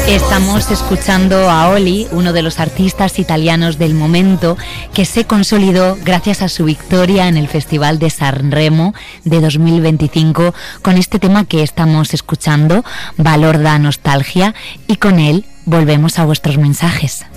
Estamos escuchando a Oli, uno de los artistas italianos del momento, que se consolidó gracias a su victoria en el Festival de Sanremo de 2025 con este tema que estamos escuchando, Valor da Nostalgia, y con él volvemos a vuestros mensajes.